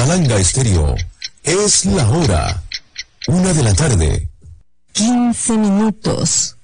Casablanca Estéreo. Es la hora. 1 de la tarde. 15 minutos.